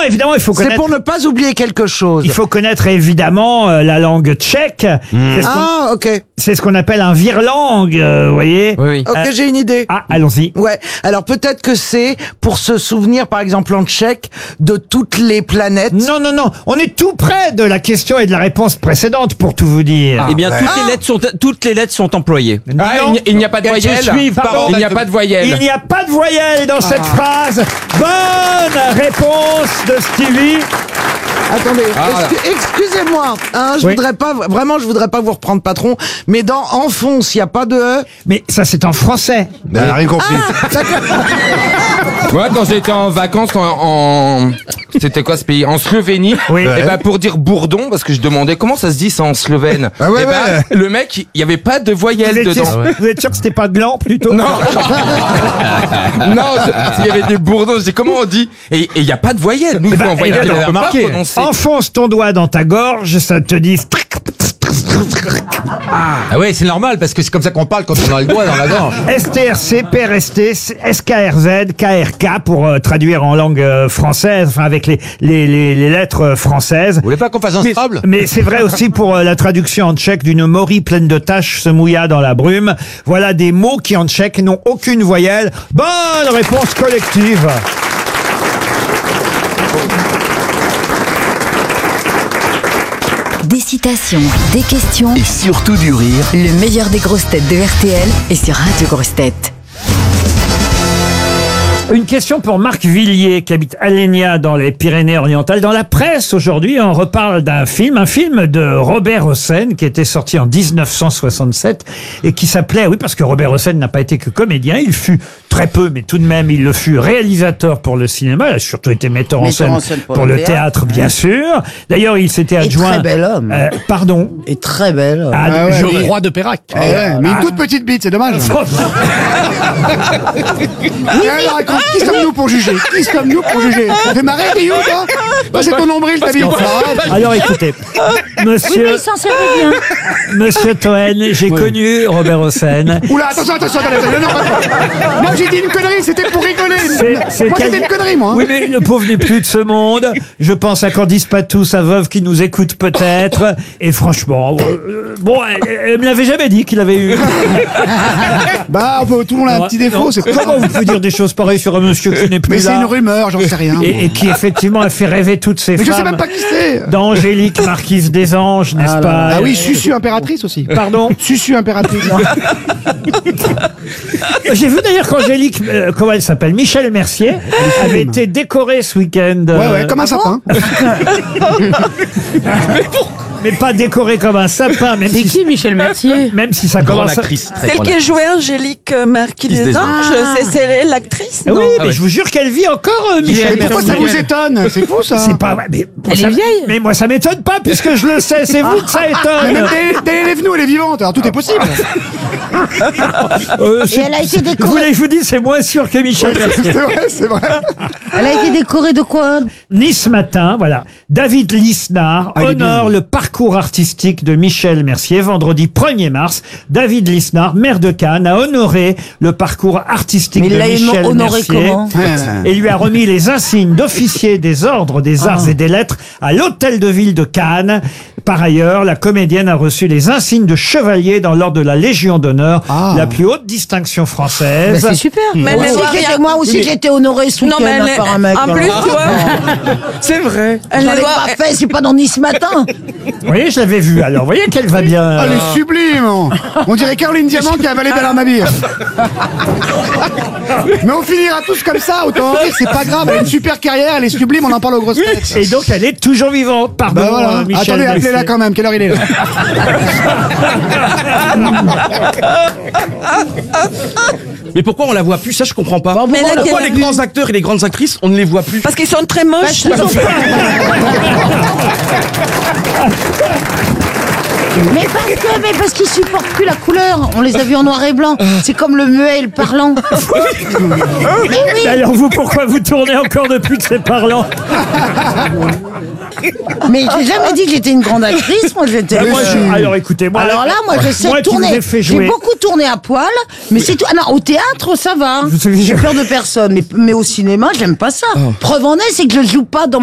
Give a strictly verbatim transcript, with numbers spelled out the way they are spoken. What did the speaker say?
évidemment, il faut C'est connaître... pour ne pas oublier quelque chose. Il faut connaître évidemment euh, la langue tchèque. C'est ce qu'on- Ah, ok. C'est ce qu'on appelle un virlangue, euh, vous voyez. Oui, oui. Ok, Euh, j'ai une idée. Ah, allons-y. Ouais, alors peut-être que c'est pour se souvenir, par exemple en tchèque, de toutes les planètes. Non, non, non. On est tout près de la question et de la réponse précédente, pour tout vous dire. Eh bien, toutes les lettres sont toutes les lettres sont employées. Ah, il n'y a- il n'y a pas de Qu'elles se voyelle. suivent, pardon. Il n'y a pas de Il voyelle. n'y a pas de voyelle dans cette phrase. Bonne réponse de Stevie. Attendez, Ah, excu- excusez-moi, hein, je Oui. voudrais pas, vraiment, je voudrais pas vous reprendre patron, mais dans enfonce, il y a pas de E. Mais ça, c'est en français. Elle a rien compris. Moi, quand j'étais en vacances en, en- c'était quoi ce pays? En Slovénie. Oui. Et ben pour dire bourdon, parce que je demandais comment ça se dit ça en slovène. Ah ouais, et ben, ouais. le mec, il y avait pas de Vous voyelle étiez, dedans. vous êtes sûr que c'était pas gland, plutôt? Non. non, je- il y avait des bourdons. Je dis comment on dit? Et il y a pas de voyelle. Nous, Eh il faut ben, en voyelle, eh ben, on peut pas remarquez, prononcer. enfonce ton doigt dans ta gorge, ça te dit... Ah ouais, c'est normal parce que c'est comme ça qu'on parle quand on a le doigt dans la gorge. S T R C, P R S T, S K R Z, K R K pour euh, traduire en langue euh, française, enfin avec les, les, les, les lettres euh, françaises. Vous voulez pas qu'on fasse un Mais, Scrabble? mais c'est vrai aussi pour euh, la traduction en tchèque d'une Maury pleine de taches se mouilla dans la brume. Voilà des mots qui en tchèque n'ont aucune voyelle. Bonne réponse collective. Des citations, des questions, Et surtout du rire. le meilleur des grosses têtes de R T L est sur Radio Grosses Têtes. Une question pour Marc Villiers, qui habite Alenia dans les Pyrénées-Orientales. Dans la presse, aujourd'hui, on reparle d'un film, un film de Robert Hossein, qui était sorti en dix-neuf cent soixante-sept, et qui s'appelait, oui, parce que Robert Hossein n'a pas été que comédien, il fut très peu, mais tout de même, il le fut réalisateur pour le cinéma, il a surtout été metteur en Metteur scène en scène pour, le théâtre, bien sûr. D'ailleurs, il s'était adjoint... très bel homme. Euh, pardon. Et très belle. Ah, Ah ouais, je- oui. Roi de Pérac. Eh ouais, mais une toute petite bite, c'est dommage. Et alors, raconte, qui sommes-nous pour juger? Qui sommes-nous pour juger? Ça fait marrer, Rio, toi? Bah, c'est ton nombril, ta bite. Alors écoutez, monsieur, s'en servait bien. monsieur Toen, j'ai connu Robert Hossein. Oula, attention, attention, attention, non, non, non. Moi, j'ai dit une connerie, c'était pour rigoler. C'est- c'est Moi, quel- c'était une connerie, moi. hein. Oui, mais le pauvre n'est plus de ce monde. Je pense à Candice Patou, sa veuve, qui nous écoute peut-être. Et franchement, euh, bon, elle, elle me l'avait jamais dit qu'il avait eu. Bah, on peut- tout le monde a un petit défaut, Non, c'est pas comment vous pouvez dire des choses pareilles sur un monsieur qui n'est plus Mais c'est là une rumeur, j'en sais rien. et, et qui effectivement a fait rêver toutes ces Mais je sais femmes. même pas qui c'est. D'Angélique, marquise des anges, n'est-ce pas? Ah oui, Susu impératrice aussi. Pardon. Susu impératrice. J'ai vu d'ailleurs qu'Angélique, euh, comment elle s'appelle, Michel Mercier, avait été décorée ce week-end. Ouais, euh, ouais, comme un sapin. mais pas décorée comme un sapin, même si, Michel Mercier? même si ça Grande commence. à- actrice. très Celle grande qui a joué Angélique euh, Marquis Marquise des des Anges, c'est c'est l'actrice, Ah non oui, Ah mais ouais. je vous jure qu'elle vit encore, euh, Michel Mais pourquoi ça Mercier. vous étonne? C'est fou, ça. C'est pas vrai, mais Elle ça- est vieille. Mais moi, ça m'étonne pas, puisque je le sais. C'est vous que ça Mais étonne. même dès, dès elle est venue, elle est vivante, alors tout est possible. Euh, c'est- elle a été Vous décorée. voulez que je vous dise, c'est moins sûr que Michel Mercier. C'est vrai, c'est vrai. Elle a été décorée de quoi? Nice Matin, voilà. David Lisnard Ah, il est honore bien. le parcours artistique de Michel Mercier. Vendredi premier mars, David Lisnard, maire de Cannes, a honoré le parcours artistique Mais il de l'a Michel honoré Mercier. comment? Et lui a remis les insignes d'officier des ordres des arts et des lettres à l'hôtel de ville de Cannes. Par ailleurs, la comédienne a reçu les insignes de chevalier dans l'ordre de la Légion d'honneur, Ah. la plus haute distinction française. Bah, c'est super. Mais elle Moi ne aussi, doit j'ai été- rien- moi aussi, j'ai été honorée ce Non, mais week-end elle est- par un mec. en plus, alors. tu vois, C'est vrai. elle J'en ne ai doit... pas fait, c'est pas dans Nice Matin. Vous voyez, je l'avais vu. Alors, vous voyez qu'elle va bien. Elle est sublime. On dirait Caroline Diamant qui a avalé Bernard Mabille. Mais on finira tous comme ça, autant en rire, c'est pas grave. Elle a une super carrière, elle est sublime, on en parle aux grosses têtes. Et donc, elle est toujours vivante. Pardon, Bah voilà. euh, Michel Attendez, Mercier. appelez-la quand même. Quelle heure il est là? Mais pourquoi on la voit plus? Ça, je comprends pas. Mais là, Pourquoi qu'elle- les grands acteurs et les grandes actrices, on ne les voit plus? Parce qu'ils sont très moches. Mais parce que, mais parce qu'ils supportent plus la couleur. On les a vus en noir et blanc. C'est comme le muet et le parlant. Mais oui. Alors vous, pourquoi vous tournez encore depuis que c'est parlant? Mais j'ai jamais dit que j'étais une grande actrice. Moi, j'étais. Moi, je- Alors écoutez, moi, Alors là, moi, je sais moi qui tourner. vous ai fait J'ai jouer. beaucoup tourné à poil, mais c'est tout. Ah non, au théâtre, ça va. Vous savez, J'ai je- peur de personne, mais, mais au cinéma, j'aime pas ça. Preuve en est, c'est que je joue pas dans